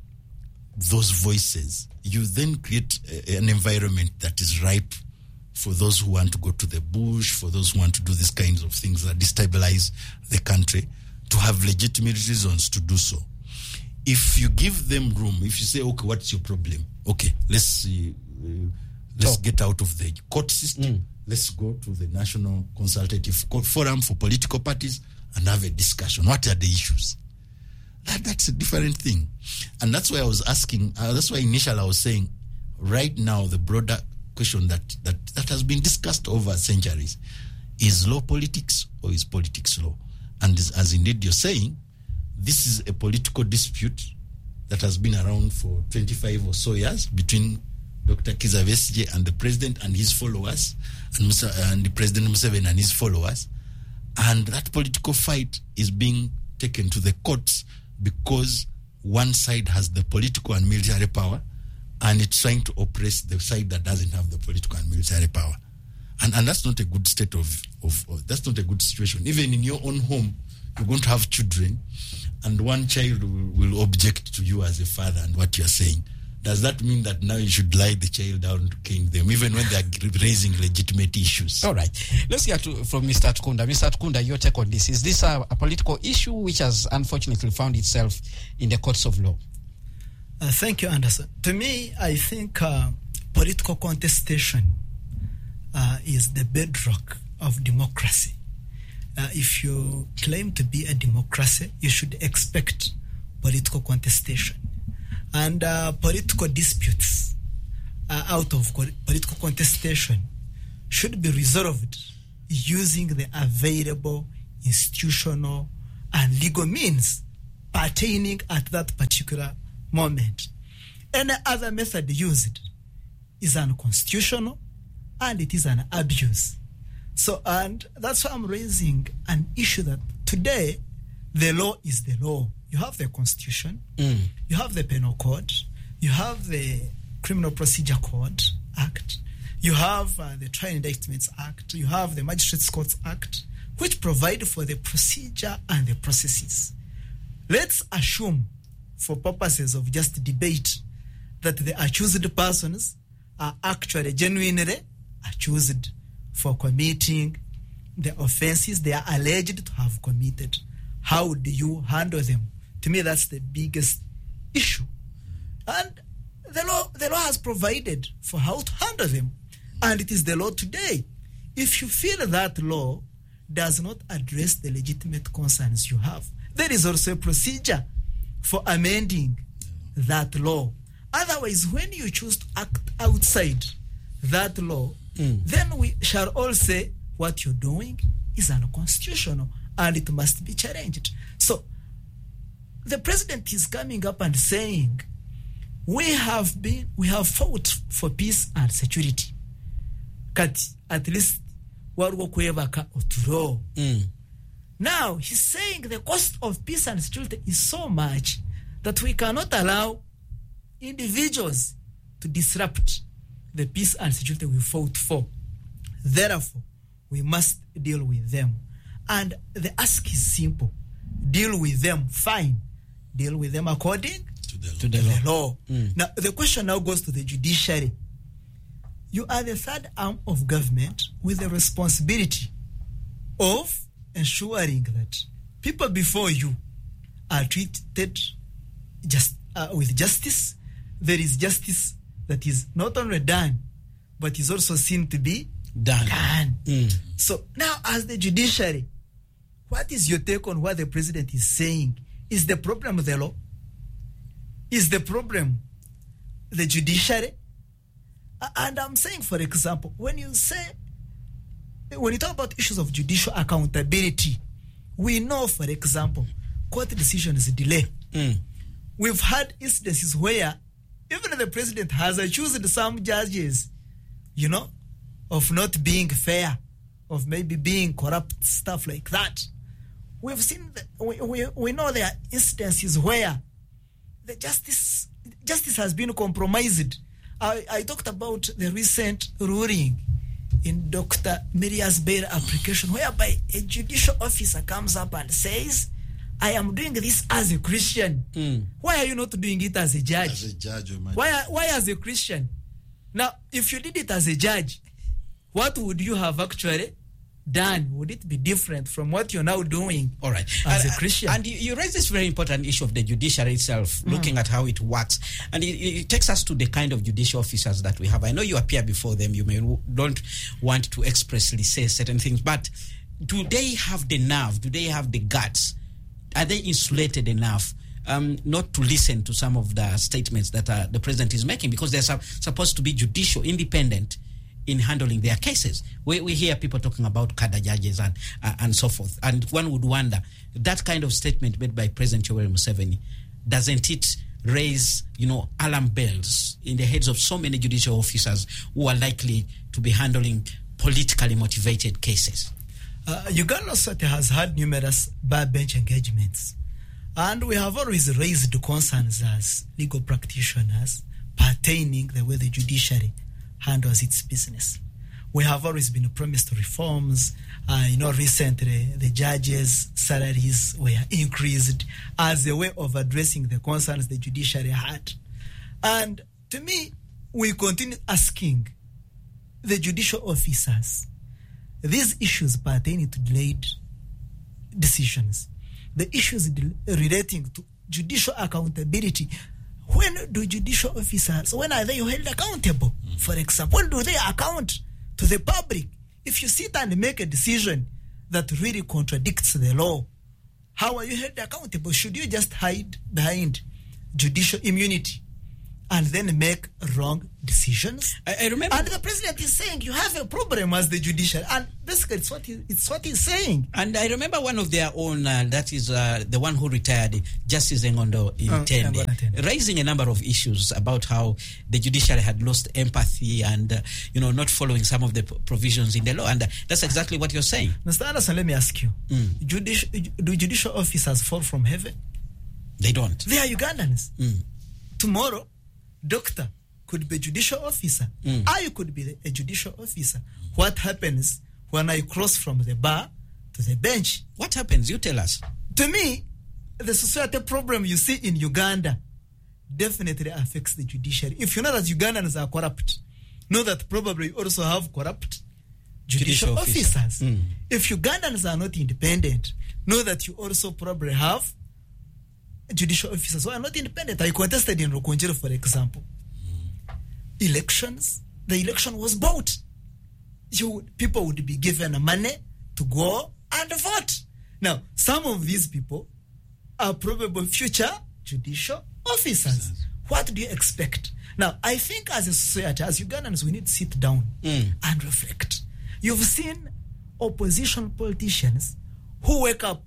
those voices, you then create a, an environment that is ripe for those who want to go to the bush, for those who want to do these kinds of things that destabilize the country, to have legitimate reasons to do so. If you give them room, if you say, okay, what's your problem? Okay, let's see, uh, let's Talk. get out of the court system. Mm. Let's go to the National Consultative Forum for Political Parties and have a discussion. What are the issues? That, that's a different thing. And that's why I was asking, uh, that's why initially I was saying, right now, the broader question that, that, that has been discussed over centuries, is law politics or is politics law? And as, as indeed you're saying, this is a political dispute that has been around for twenty-five or so years between Doctor Kizza Besigye and the president and his followers, and, Musa, and the President Museveni and his followers. And that political fight is being taken to the courts because one side has the political and military power and it's trying to oppress the side that doesn't have the political and military power. And and that's not a good state of, of, of that's not a good situation. Even in your own home, you're going to have children and one child will, will object to you as a father and what you're saying. Does that mean that now you should lie the child down to cane them, even when they are raising legitimate issues? All right. Let's hear to, from Mister Tukunda. Mister Tukunda, your take on this. Is this a, a political issue which has unfortunately found itself in the courts of law? Uh, thank you, Anderson. To me, I think uh, political contestation uh, is the bedrock of democracy. uh, if you claim to be a democracy, you should expect political contestation. And uh, political disputes uh, out of co- political contestation should be resolved using the available institutional and legal means pertaining at that particular moment. Any other method used is unconstitutional and it is an abuse. So, and that's why I'm raising an issue that today the law is the law. You have the Constitution, mm. you have the Penal Code, you have the Criminal Procedure Code Act, you have uh, the Trial Indictments Act, you have the Magistrates Courts Act, which provide for the procedure and the processes. Let's assume, for purposes of just debate, that the accused persons are actually genuinely accused for committing the offenses they are alleged to have committed. How do you handle them? To me, that's the biggest issue. And the law, the law has provided for how to handle them. And it is the law today. If you feel that law does not address the legitimate concerns you have, there is also a procedure for amending that law. Otherwise, when you choose to act outside that law, mm. then we shall all say what you're doing is unconstitutional and it must be challenged. So, the president is coming up and saying, we have been, we have fought for peace and security. Kati, at least, mm. Now, he's saying the cost of peace and security is so much that we cannot allow individuals to disrupt the peace and security we fought for. Therefore, we must deal with them. And the ask is simple. Deal with them, fine. Deal with them according to the law. To the law. law. Mm. Now, the question now goes to the judiciary. You are the third arm of government with the responsibility of ensuring that people before you are treated just uh, with justice. There is justice that is not only done, but is also seen to be done. done. Mm. So now, as the judiciary, what is your take on what the president is saying? Is the problem the law? Is the problem the judiciary? And I'm saying, for example, when you say, when you talk about issues of judicial accountability, we know, for example, court decisions delay. Mm. We've had instances where even the president has accused some judges, you know, of not being fair, of maybe being corrupt, stuff like that. We've seen, the, we, we, we know there are instances where the justice justice has been compromised. I, I talked about the recent ruling in Doctor Miriam's bail application, whereby a judicial officer comes up and says, I am doing this as a Christian. Mm. Why are you not doing it as a judge? As a judge, oh my why, why as a Christian? Now, if you did it as a judge, what would you have actually done? Would it be different from what you're now doing? All right. As and, a Christian? And you, you raise this very important issue of the judiciary itself, mm. looking at how it works. And it, it takes us to the kind of judicial officers that we have. I know you appear before them. You may don't want to expressly say certain things, but do they have the nerve? Do they have the guts? Are they insulated enough um, not to listen to some of the statements that uh, the president is making? Because they're su- supposed to be judicial, independent in handling their cases. We, we hear people talking about cadre judges and uh, and so forth. And one would wonder, that kind of statement made by President Yoweri Museveni, doesn't it raise, you know, alarm bells in the heads of so many judicial officers who are likely to be handling politically motivated cases? Uh, Uganda Society has had numerous bar bench engagements, and we have always raised concerns as legal practitioners pertaining the way the judiciary handles its business. We have always been promised reforms. Uh, you know, recently the judges' salaries were increased as a way of addressing the concerns the judiciary had. And to me, we continue asking the judicial officers these issues pertaining to delayed decisions, the issues de- relating to judicial accountability. When do judicial officers, when are they held accountable? For example, when do they account to the public? If you sit and make a decision that really contradicts the law, how are you held accountable? Should you just hide behind judicial immunity and then make wrong decisions? I, I remember, and the president is saying you have a problem as the judiciary, and basically it's what he, it's what he's saying. And I remember one of their own, uh, that is uh, the one who retired, Justice Engondo Intende, uh, raising a number of issues about how the judiciary had lost empathy and uh, you know, not following some of the p- provisions in the law, and uh, that's exactly what you're saying. Mister Anderson, let me ask you: mm. Judici- do judicial officers fall from heaven? They don't. They are Ugandans. Mm. Tomorrow, doctor could be a judicial officer. Mm. I could be a judicial officer. What happens when I cross from the bar to the bench? What happens? You tell us. To me, the society problem you see in Uganda definitely affects the judiciary. If you know that Ugandans are corrupt, know that probably you also have corrupt judicial, judicial officers. Mm. If Ugandans are not independent, know that you also probably have judicial officers who are not independent. I contested in Rukunjiro, for example. Mm. Elections, the election was bought. You, people would be given money to go and vote. Now, some of these people are probably future judicial officers. Yes. What do you expect? Now, I think as a society, as Ugandans, we need to sit down mm. and reflect. You've seen opposition politicians who wake up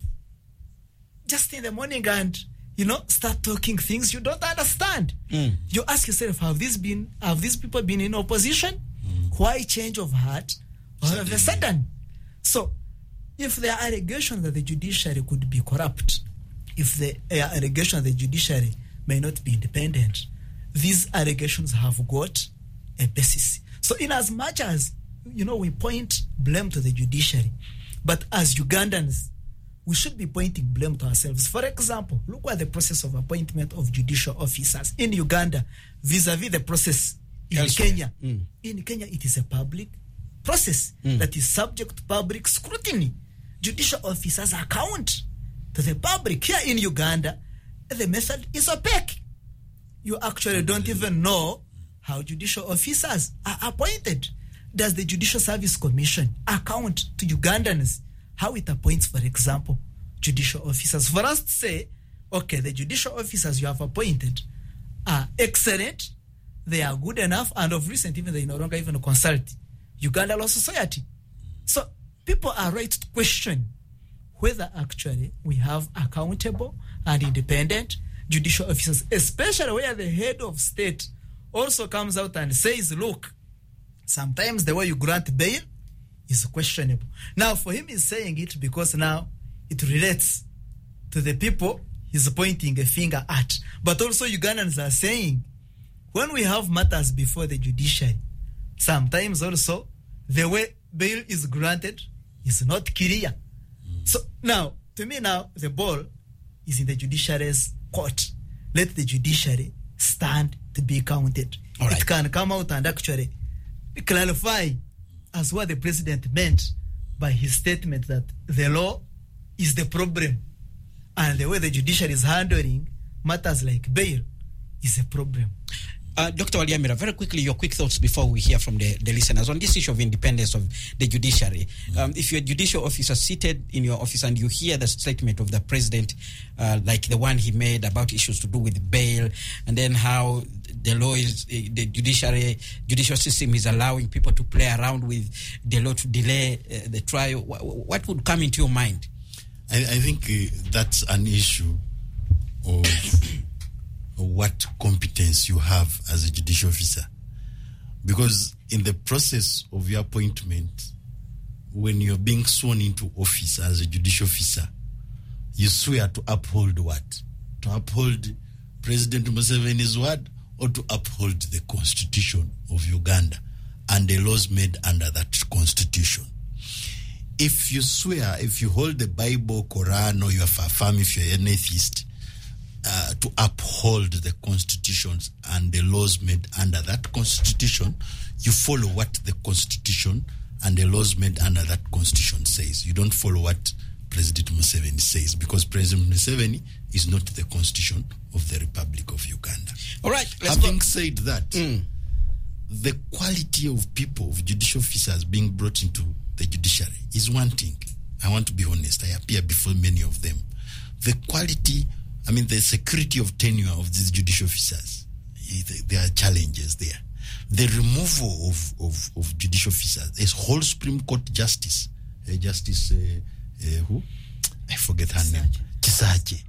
just in the morning and, you know, start talking things you don't understand. Mm. You ask yourself, have these been, have these people been in opposition? Mm. Why change of heart all of a sudden? So, if there are allegations that the judiciary could be corrupt, if the uh, allegation that the judiciary may not be independent, these allegations have got a basis. So, in as much as, you know, we point blame to the judiciary, but as Ugandans, we should be pointing blame to ourselves. For example, look at the process of appointment of judicial officers in Uganda vis-a-vis the process in Elsewhere. Kenya. Mm. In Kenya, it is a public process mm. that is subject to public scrutiny. Judicial officers account to the public. Here in Uganda, the method is opaque. You actually don't even know how judicial officers are appointed. Does the Judicial Service Commission account to Ugandans how it appoints, for example, judicial officers? For us to say, okay, the judicial officers you have appointed are excellent, they are good enough, and of recent even they no longer even consult Uganda Law Society. So people are right to question whether actually we have accountable and independent judicial officers, especially where the head of state also comes out and says, look, sometimes the way you grant bail is questionable. Now, for him, he's saying it because now it relates to the people he's pointing a finger at. But also Ugandans are saying, when we have matters before the judiciary, sometimes also the way bail is granted is not clear. Mm. So now, to me now, the ball is in the judiciary's court. Let the judiciary stand to be counted. Right. It can come out and actually clarify as what the president meant by his statement that the law is the problem and the way the judiciary is handling matters like bail is a problem. Uh, Doctor Waliamira, very quickly, your quick thoughts before we hear from the, the listeners on this issue of independence of the judiciary. Um, if you're a judicial officer seated in your office and you hear the statement of the president, uh, like the one he made about issues to do with bail, and then how the law is, uh, the judiciary, judicial system is allowing people to play around with the law to delay uh, the trial, what, what would come into your mind? I, I think uh, that's an issue of what competence you have as a judicial officer. Because in the process of your appointment, when you're being sworn into office as a judicial officer, you swear to uphold what? To uphold President Museveni's word or to uphold the constitution of Uganda and the laws made under that constitution. If you swear, if you hold the Bible, Quran, or you affirm if you're an atheist, Uh, to uphold the constitutions and the laws made under that constitution, you follow what the constitution and the laws made under that constitution says. You don't follow what President Museveni says, because President Museveni is not the constitution of the Republic of Uganda. All right. Having go. said that, mm. the quality of people, of judicial officers being brought into the judiciary is one thing. I want to be honest, I appear before many of them. The quality, I mean, the security of tenure of these judicial officers, there are challenges there. The removal of, of, of judicial officers, a whole Supreme Court justice, uh, Justice, uh, uh, who? I forget her name. Chisache.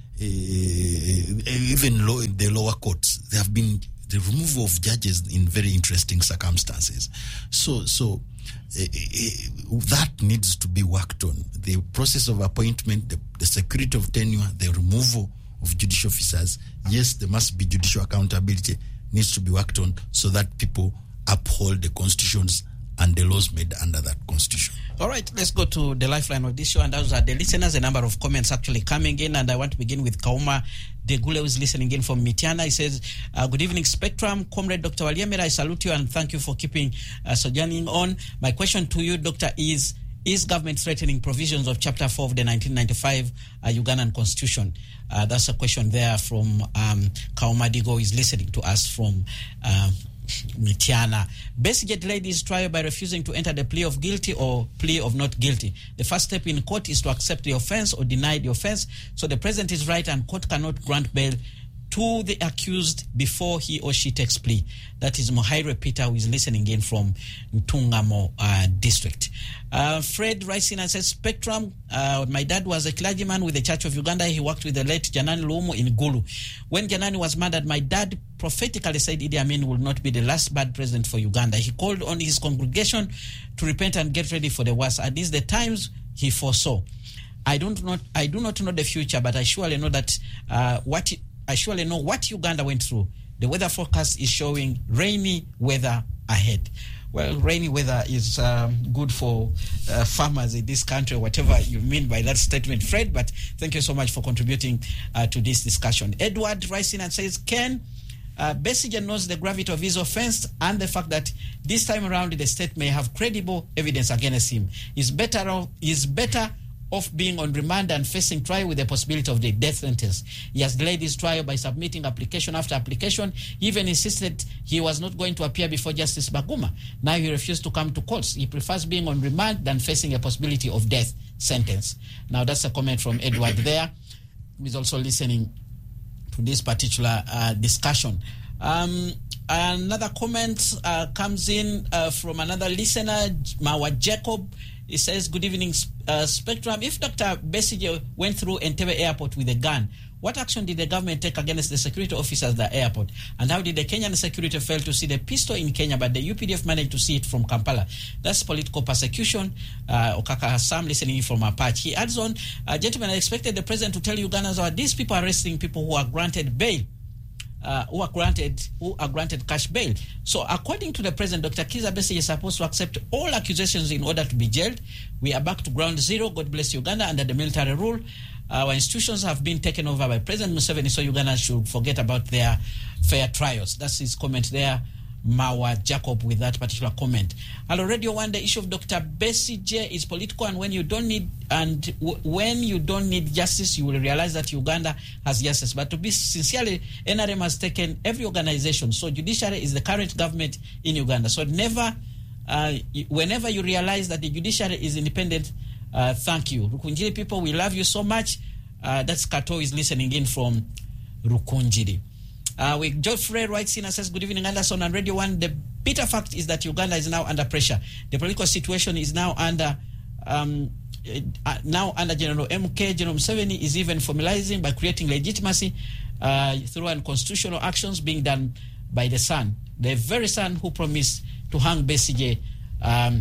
Uh, even low, in the lower courts, there have been the removal of judges in very interesting circumstances. So, so uh, uh, that needs to be worked on. The process of appointment, the, the security of tenure, the removal of judicial officers. Yes, there must be judicial accountability, needs to be worked on so that people uphold the constitutions and the laws made under that constitution. All right, let's go to the lifeline of this show, and those are the listeners. A number of comments actually coming in, and I want to begin with Kauma Degule, who is listening in from Mitiana. He says, uh, good evening, Spectrum. Comrade Doctor Waliemera, I salute you and thank you for keeping uh, sojourning on. My question to you, Doctor, is, is government threatening provisions of Chapter four of the nineteen ninety-five uh, Ugandan Constitution? Uh, that's a question there from um, Kauma Digo, who is listening to us from um, Mitiana. Besigye delayed his trial by refusing to enter the plea of guilty or plea of not guilty. The first step in court is to accept the offense or deny the offense. So the president is right, and court cannot grant bail to the accused before he or she takes plea. That is Mohaire Peter, who is listening in from Ntungamo uh, district. Uh, Fred Raisina says, Spectrum, uh, my dad was a clergyman with the Church of Uganda. He worked with the late Janani Lumu in Gulu. When Janani was murdered, my dad prophetically said Idi Amin will not be the last bad president for Uganda. He called on his congregation to repent and get ready for the worst. At these the times he foresaw. I don't know, I do not know the future, but I surely know that uh, what I surely know what Uganda went through. The weather forecast is showing rainy weather ahead. Well, rainy weather is um, good for uh, farmers in this country, whatever you mean by that statement, Fred, but thank you so much for contributing uh, to this discussion. Edward Ricin says, Ken, uh, Besigye knows the gravity of his offense and the fact that this time around the state may have credible evidence against him. He's better off, he's better off being on remand and facing trial with the possibility of the death sentence. He has delayed his trial by submitting application after application. He even insisted he was not going to appear before Justice Baguma. Now he refused to come to courts. He prefers being on remand than facing a possibility of death sentence. Now that's a comment from Edward there, who is also listening to this particular uh, discussion. Um, another comment uh, comes in uh, from another listener, Mawa Jacob. He says, good evening, uh, Spectrum. If Doctor Besigye went through Entebbe Airport with a gun, what action did the government take against the security officers at the airport? And how did the Kenyan security fail to see the pistol in Kenya, but the U P D F managed to see it from Kampala? That's political persecution. Uh, Okaka Hassam listening from Apache. He adds on, uh, gentlemen, I expected the president to tell Ugandans, oh, these people are arresting people who are granted bail. Uh, who are granted who are granted cash bail. So according to the president, Doctor Kizza Besigye is supposed to accept all accusations in order to be jailed. We are back to ground zero. God bless Uganda under the military rule. Our institutions have been taken over by President Museveni, so Uganda should forget about their fair trials. That's his comment there, Mawa Jacob, with that particular comment. Hello, Radio One. The issue of Doctor Besigye is political, and when you don't need and w- when you don't need justice, you will realize that Uganda has justice. But to be sincerely, N R M has taken every organization. So judiciary is the current government in Uganda. So never, uh, whenever you realize that the judiciary is independent, uh, thank you, Rukunjiri people. We love you so much. Uh, that's Kato is listening in from Rukunjiri. Uh, with Geoffrey writes in and says, good evening, Anderson and Radio One. The bitter fact is that Uganda is now under pressure. The political situation is now under um, uh, now under General M K. General Museveni is even formalizing by creating legitimacy uh, through unconstitutional actions being done by the son, the very son who promised to hang Besigye um,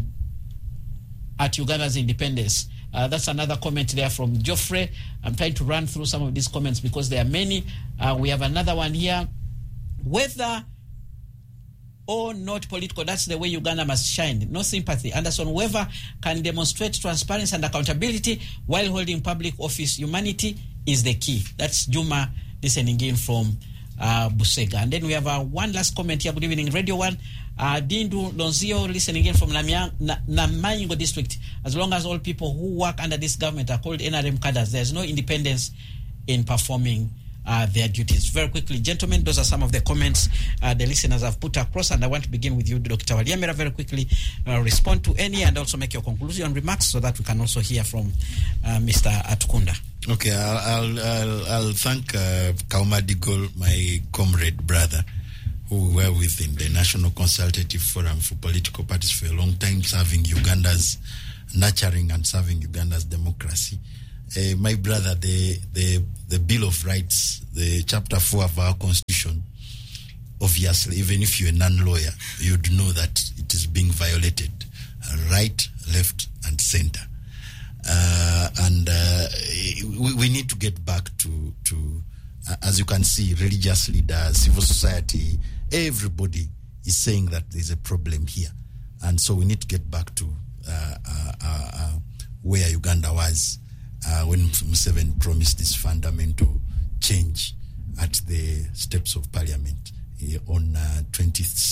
at Uganda's independence. Uh, that's another comment there from Geoffrey. I'm trying to run through some of these comments because there are many. Uh, we have another one here. Whether or not political, that's the way Uganda must shine. No sympathy. Anderson, whoever can demonstrate transparency and accountability while holding public office, humanity is the key. That's Juma listening in from uh, Busega. And then we have uh, one last comment here. Good evening, Radio One. Uh, Dindu Lonzio listening in from Namayingo district. As long as all people who work under this government are called N R M cadres, there's no independence in performing uh, their duties. Very quickly, gentlemen, those are some of the comments uh, the listeners have put across, and I want to begin with you, Doctor Waliamera. Very quickly, uh, respond to any and also make your conclusion remarks so that we can also hear from uh, Mister Atukunda. Okay, I'll I'll, I'll, I'll thank uh, Kauma Digol, my comrade brother, who were within the National Consultative Forum for Political Parties for a long time, serving Uganda's, nurturing and serving Uganda's democracy. Uh, my brother, the, the the Bill of Rights, the Chapter four of our Constitution, obviously, even if you're a non-lawyer, you'd know that it is being violated, uh, right, left, and center. Uh, and uh, we, we need to get back to, to uh, as you can see, religious leaders, civil society, everybody is saying that there's a problem here. And so we need to get back to uh, uh, uh, uh, where Uganda was uh, when Museveni promised this fundamental change at the steps of parliament uh, on uh, twentieth